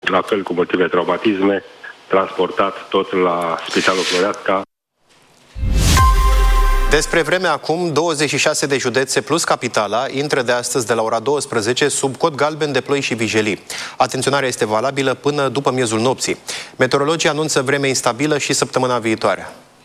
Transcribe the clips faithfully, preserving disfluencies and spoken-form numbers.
la fel cu motive traumatisme, transportat tot la Spitalul Floreasca. Despre vreme acum, douăzeci și șase de județe plus capitala intră de astăzi de la ora douăsprezece sub cod galben de ploi și vijelii. Atenționarea este valabilă până după miezul nopții. Meteorologii anunță vreme instabilă și săptămâna viitoare.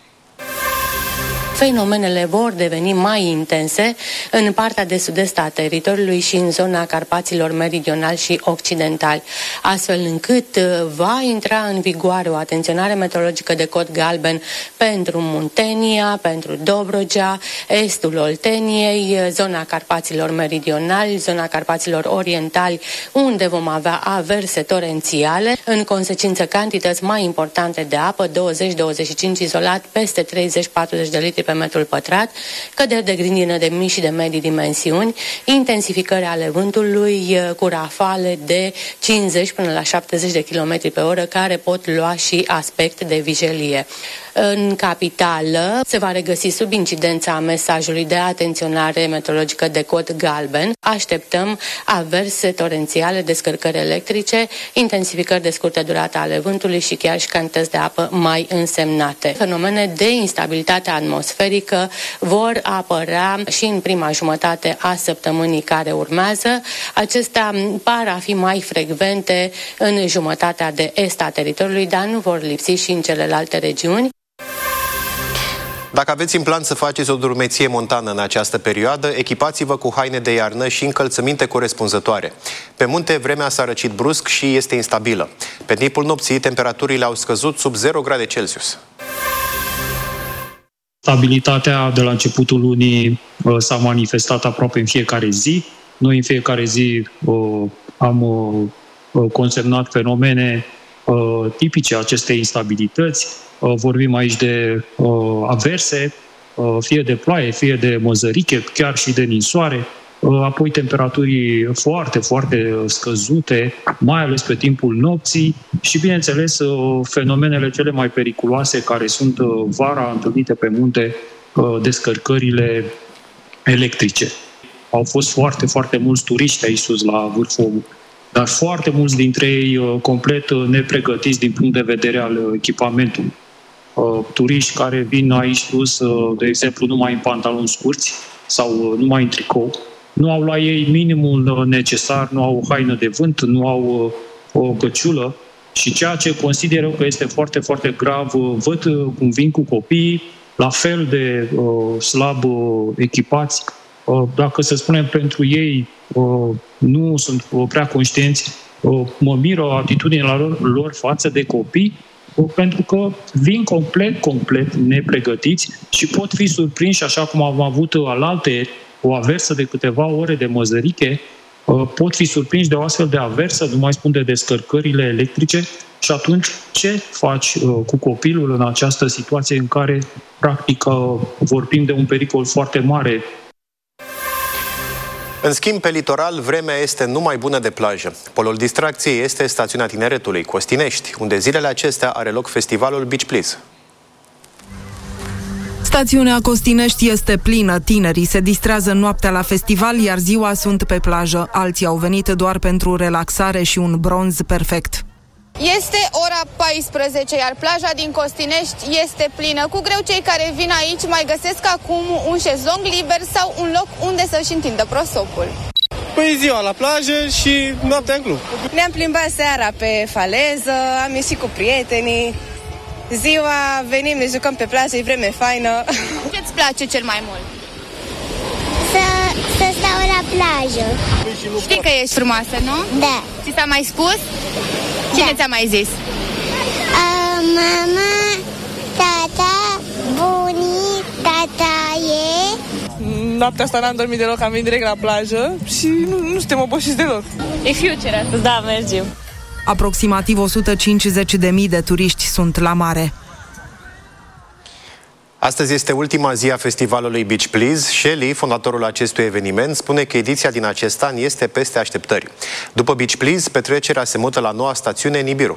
Fenomenele vor deveni mai intense în partea de sud-est a teritoriului și în zona Carpaților meridionali și occidentali, astfel încât va intra în vigoare o atenționare meteorologică de cod galben pentru Muntenia, pentru Dobrogea, estul Olteniei, zona Carpaților meridionali, zona Carpaților orientali, unde vom avea averse torențiale, în consecință cantități mai importante de apă, douăzeci douăzeci și cinci izolat, peste treizeci patruzeci de litri pe metrul pătrat, căderi de grindină de mici și de medii dimensiuni, intensificări ale vântului cu rafale de cincizeci până la șaptezeci de kilometri pe oră, care pot lua și aspect de vijelie. În capitală se va regăsi sub incidența mesajului de atenționare meteorologică de cod galben. Așteptăm averse torențiale, descărcări electrice, intensificări de scurtă durată ale vântului și chiar și cantități de apă mai însemnate. Fenomene de instabilitate atmosferică vor apărea și în prima jumătate a săptămânii care urmează. Acestea par a fi mai frecvente în jumătatea de est a teritoriului, dar nu vor lipsi și în celelalte regiuni. Dacă aveți în plan să faceți o drumeție montană în această perioadă, echipați-vă cu haine de iarnă și încălțăminte corespunzătoare. Pe munte, vremea s-a răcit brusc și este instabilă. Pe timpul nopții, temperaturile au scăzut sub zero grade Celsius. Stabilitatea de la începutul lunii uh, s-a manifestat aproape în fiecare zi. Noi în fiecare zi uh, am uh, consemnat fenomene uh, tipice acestei instabilități. Uh, vorbim aici de uh, averse, uh, fie de ploaie, fie de măzăriche, chiar și de ninsoare. Uh, apoi temperaturi foarte, foarte scăzute, mai ales pe timpul nopții și, bineînțeles, uh, fenomenele cele mai periculoase care sunt uh, vara întâlnite pe munte, uh, descărcările electrice. Au fost foarte, foarte mulți turiști aici sus la vârful, dar foarte mulți dintre ei uh, complet uh, nepregătiți din punct de vedere al uh, echipamentului. Uh, turiști care vin aici sus, uh, de exemplu, numai în pantaloni scurți sau uh, numai în tricou. Nu au la ei minimul necesar, nu au haină de vânt, nu au uh, o căciulă și ceea ce consider eu că este foarte, foarte grav, uh, văd uh, cum vin cu copiii, la fel de uh, slab uh, echipați. Uh, dacă să spunem pentru ei uh, nu sunt uh, prea conștienți, uh, mă miră atitudinea lor, lor față de copii, uh, pentru că vin complet, complet nepregătiți și pot fi surprinși, așa cum am avut alaltăieri, o aversă de câteva ore de măzăriche, pot fi surprinși de o astfel de aversă, nu mai spun de descărcările electrice, și atunci ce faci cu copilul în această situație în care, practic, vorbim de un pericol foarte mare? În schimb, pe litoral, vremea este numai bună de plajă. Polul distracției este stațiunea Tineretului, Costinești, unde zilele acestea are loc festivalul Beach Please. Stațiunea Costinești este plină, tinerii se distrează noaptea la festival, iar ziua sunt pe plajă. Alții au venit doar pentru relaxare și un bronz perfect. Este ora paisprezece, iar plaja din Costinești este plină. Cu greu cei care vin aici mai găsesc acum un șezlong liber sau un loc unde să-și întindă prosopul. Păi ziua la plajă și noaptea în club. Ne-am plimbat seara pe faleză, am ieșit cu prietenii. Ziua venim, ne jucăm pe plajă, e vreme faină. Ce-ți place cel mai mult? Să, să stau la plajă. Știi că ești frumoasă, nu? Da. Ți s-a mai spus? Cine da. ți-a mai zis? A, mama, tata, bunii, tataie. Noaptea asta n-am dormit deloc, am venit direct la plajă și nu, nu suntem obosiți deloc. E future astăzi. Da, mergem. Aproximativ o sută cincizeci de mii de turiști sunt la mare. Astăzi este ultima zi a festivalului Beach Please. Shelly, fondatorul acestui eveniment, spune că ediția din acest an este peste așteptări. După Beach Please, petrecerea se mută la noua stațiune Nibiru.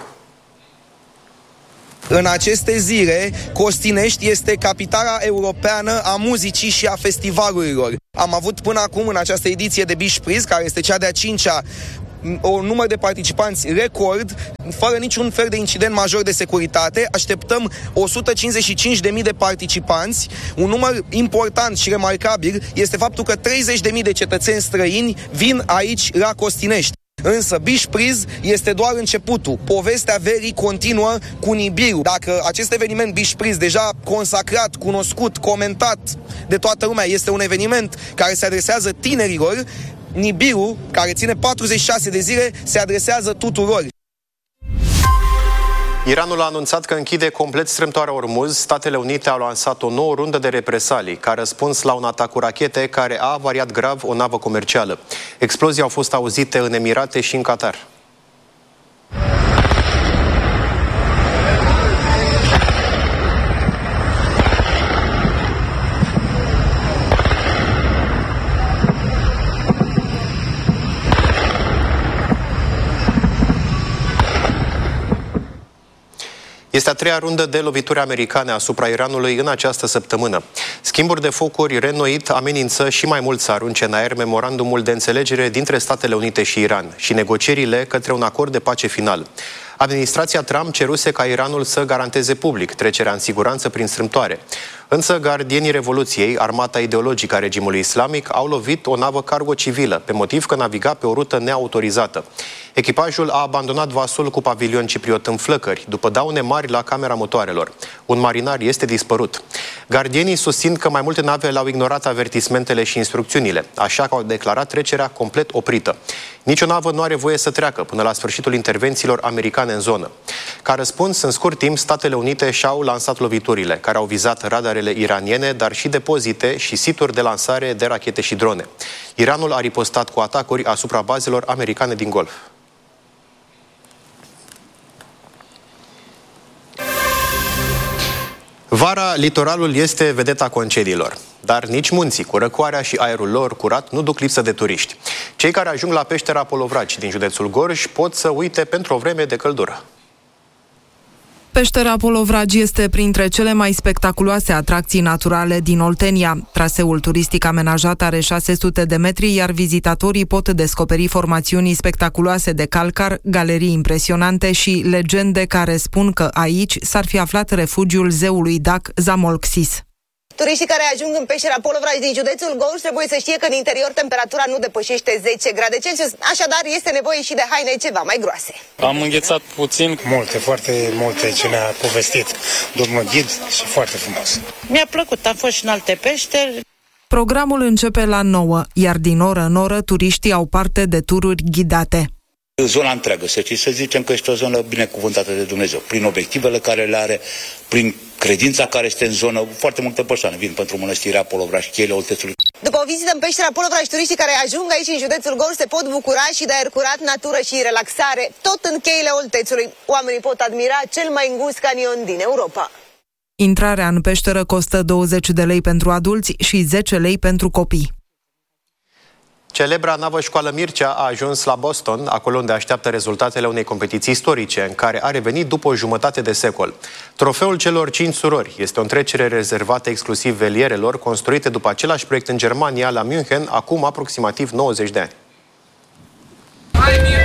În aceste zile, Costinești este capitala europeană a muzicii și a festivalurilor. Am avut până acum în această ediție de Beach Please, care este cea de-a cincea un număr de participanți record, fără niciun fel de incident major de securitate. Așteptăm o sută cincizeci și cinci de mii de participanți. Un număr important și remarcabil este faptul că treizeci de mii de cetățeni străini vin aici la Costinești. Însă Beach Breeze este doar începutul. Povestea verii continuă cu Nibiru. Dacă acest eveniment Beach Breeze, deja consacrat, cunoscut, comentat de toată lumea, este un eveniment care se adresează tinerilor, Nibiru, care ține patruzeci și șase de zile, se adresează tuturor. Iranul a anunțat că închide complet strâmtoarea Ormuz. Statele Unite au lansat o nouă rundă de represalii ca răspuns la un atac cu rachete care a avariat grav o navă comercială. Explozii au fost auzite în Emirate și în Qatar. Este a treia rundă de lovituri americane asupra Iranului în această săptămână. Schimburi de focuri reînnoit amenință și mai mult să arunce în aer memorandumul de înțelegere dintre Statele Unite și Iran și negocierile către un acord de pace final. Administrația Trump ceruse ca Iranul să garanteze public trecerea în siguranță prin strâmtoare. Însă gardienii Revoluției, armata ideologică a regimului islamic, au lovit o navă cargo civilă, pe motiv că naviga pe o rută neautorizată. Echipajul a abandonat vasul cu pavilion cipriot în flăcări, după daune mari la camera motoarelor. Un marinar este dispărut. Gardienii susțin că mai multe nave le-au ignorat avertismentele și instrucțiunile, așa că au declarat trecerea complet oprită. Nici o navă nu are voie să treacă până la sfârșitul intervențiilor americane în zonă. Ca răspuns, în scurt timp, Statele Unite și-au lansat loviturile, care au vizat radarele iraniene, dar și depozite și situri de lansare de rachete și drone. Iranul a ripostat cu atacuri asupra bazelor americane din Golf. Vara, litoralul este vedeta concediilor, dar nici munții, cu răcoarea și aerul lor curat, nu duc lipsă de turiști. Cei care ajung la peștera Polovraci din județul Gorj pot să uite pentru o vreme de căldură. Peștera Polovraci este printre cele mai spectaculoase atracții naturale din Oltenia. Traseul turistic amenajat are șase sute de metri, iar vizitatorii pot descoperi formațiuni spectaculoase de calcar, galerii impresionante și legende care spun că aici s-ar fi aflat refugiul zeului dac Zamolxis. Turiștii care ajung în peștera Polovraci din județul Gorj trebuie să știe că în interior temperatura nu depășește zece grade Celsius, așadar este nevoie și de haine ceva mai groase. Am înghețat puțin. Multe, foarte multe ce ne-a povestit domnul ghid și foarte frumos. Mi-a plăcut, am fost și în alte peșteri. Programul începe la nouă, iar din oră în oră turiștii au parte de tururi ghidate. Zona întreagă, să știți, să zicem că este o zonă binecuvântată de Dumnezeu, prin obiectivele care le are, prin credința care este în zonă. Foarte multe persoane vin pentru mănăstirea Polovraci, cheile Oltețului. După o vizită în peștera Polovraci, turiștii care ajung aici în județul Gorj se pot bucura și de aer curat, natură și relaxare, tot în cheile Oltețului. Oamenii pot admira cel mai îngust canion din Europa. Intrarea în peșteră costă douăzeci de lei pentru adulți și zece lei pentru copii. Celebra navă școală Mircea a ajuns la Boston, acolo unde așteaptă rezultatele unei competiții istorice, în care a revenit după o jumătate de secol. Trofeul celor cinci surori este o întrecere rezervată exclusiv velierelor, construite după același proiect în Germania, la München, acum aproximativ nouăzeci de ani.